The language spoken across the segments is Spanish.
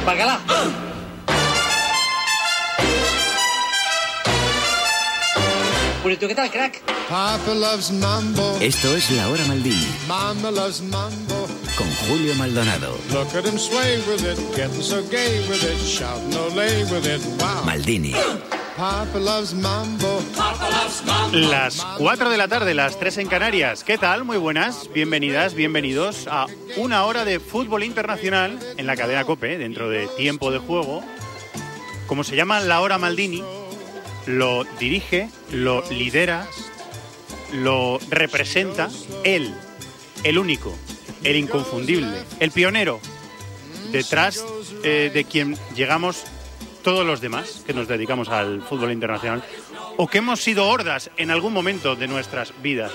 Bacalá. ¿Tú qué tal, crack? Papa loves mambo. Esto es La Hora Maldini. Mama loves mambo. Con Julio Maldonado. Look at him sway with it, getting so gay with it, shouting olé with it, wow. Maldini. Papa loves mambo. Papa loves mambo. Las 4 de la tarde, las 3 en Canarias. ¿Qué tal? Muy buenas, bienvenidas, bienvenidos a una hora de fútbol internacional en la cadena COPE, dentro de Tiempo de Juego. Como se llama La Hora Maldini, lo dirige, lo lidera, lo representa él, el único, el inconfundible, el pionero, detrás de quien llegamos todos los demás que nos dedicamos al fútbol internacional o que hemos sido hordas en algún momento de nuestras vidas.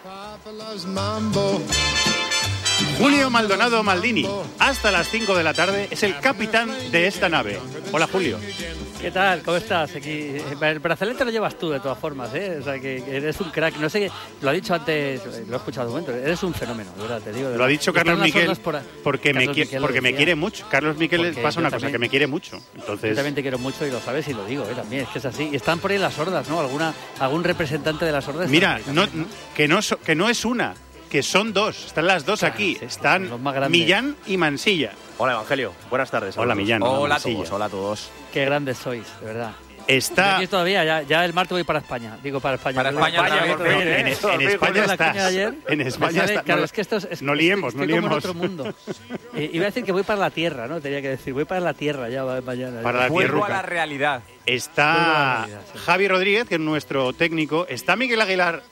Julio Maldonado Maldini, hasta las 5 de la tarde, es el capitán de esta nave. Hola, Julio. ¿Qué tal? ¿Cómo estás? Aquí el brazalete lo llevas tú de todas formas, ¿eh? O sea, que eres un crack. No sé qué, lo ha dicho antes, lo he escuchado un momento. Eres un fenómeno, de verdad, te digo. Lo ha dicho Carlos Miquel porque me quiere mucho. Carlos Miquel porque pasa una cosa, que me quiere mucho. Entonces... Yo también te quiero mucho y lo sabes y lo digo, también, es que es así. Y están por ahí las hordas, ¿no? Algún representante de las hordas. Mira, que no es una, que son dos. Están las dos aquí. Están Millán y Mansilla. Hola, Evangelio. Buenas tardes. Hola, Millán. Hola a todos. Hola a todos. Qué grandes sois, de verdad. Está... Aquí todavía, ya el martes voy para España. Digo, para España. Para España en España estás. En España estás. Claro, es que esto es... No liemos, no liemos. Como en otro mundo. Iba a decir que voy para la tierra, ¿no? Tenía que decir, voy para la tierra ya mañana. Para la Vuelvo a la realidad. Está Javi Rodríguez, que es nuestro técnico. Está Miguel Aguilar...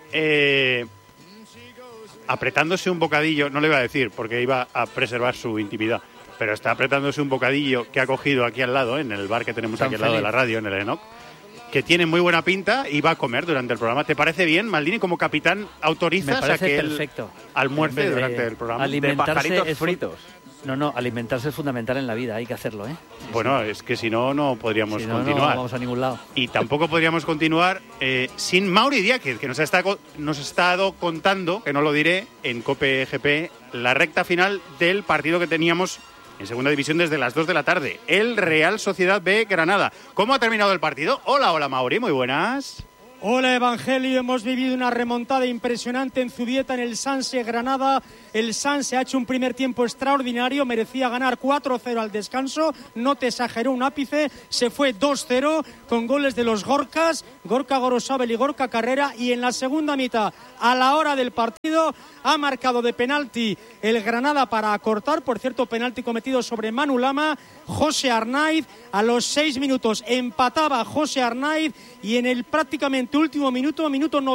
apretándose un bocadillo, no le iba a decir porque iba a preservar su intimidad, pero está apretándose un bocadillo que ha cogido aquí al lado, en el bar que tenemos aquí al lado de la radio, en el Enoch, que tiene muy buena pinta y va a comer durante el programa. ¿Te parece bien, Maldini, como capitán, autorizas a que él almuerce durante el programa? De pajaritos fritos. No, alimentarse es fundamental en la vida, hay que hacerlo, ¿eh? Bueno, es que si no, no podríamos continuar. No vamos a ningún lado. Y tampoco podríamos continuar sin Mauri Diáquez, que nos ha estado contando, que no lo diré, en COPE GP, la recta final del partido que teníamos en segunda división desde las 2 de la tarde. El Real Sociedad B Granada. ¿Cómo ha terminado el partido? Hola, Mauri, muy buenas. Hola, Evangelio, hemos vivido una remontada impresionante en Zubieta, en el Sanse Granada. El Sanse ha hecho un primer tiempo extraordinario, merecía ganar 4-0 al descanso, no te exageró un ápice, se fue 2-0 con goles de los Gorkas, Gorka Gorosabel y Gorka Carrera, y en la segunda mitad, a la hora del partido, ha marcado de penalti el Granada para acortar, por cierto, penalti cometido sobre Manu Lama, José Arnaiz, a los 6 minutos empataba José Arnaiz, y en el prácticamente último minuto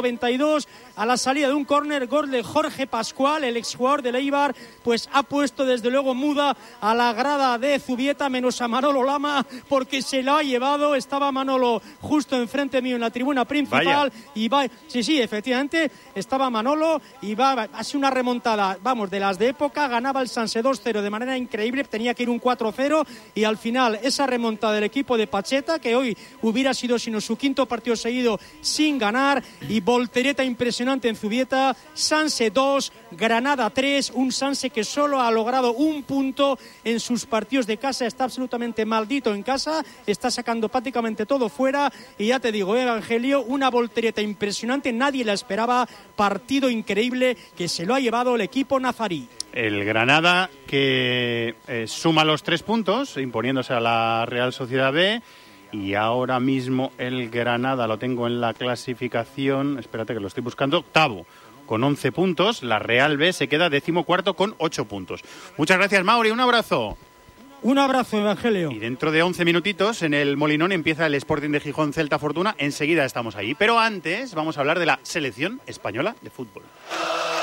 92, a la salida de un córner, gol de Jorge Pascual, el exjugador del Eibar, pues ha puesto desde luego muda a la grada de Zubieta, menos a Manolo Lama, porque se lo ha llevado. Estaba Manolo justo enfrente mío en la tribuna principal. Vaya. Y va, sí, efectivamente, estaba Manolo y ha sido una remontada, vamos, de las de época. Ganaba el Sanse 2-0 de manera increíble, tenía que ir un 4-0 y al final esa remontada del equipo de Pacheta, que hoy hubiera sido sino su quinto partido seguido sin ganar, y voltereta impresionante en Zubieta. Sanse 2, Granada 3, un Sanse que solo ha logrado un punto en sus partidos de casa, está absolutamente maldito en casa, está sacando prácticamente todo fuera, y ya te digo, Evangelio, una voltereta impresionante, nadie la esperaba, partido increíble que se lo ha llevado el equipo nazarí. El Granada que suma los 3 puntos, imponiéndose a la Real Sociedad B. Y ahora mismo el Granada, lo tengo en la clasificación, espérate que lo estoy buscando, octavo, con 11 puntos. La Real B se queda 14º con 8 puntos. Muchas gracias, Mauri, un abrazo. Un abrazo, Evangelio. Y dentro de 11 minutitos en el Molinón empieza el Sporting de Gijón Celta Fortuna. Enseguida estamos ahí. Pero antes vamos a hablar de la selección española de fútbol.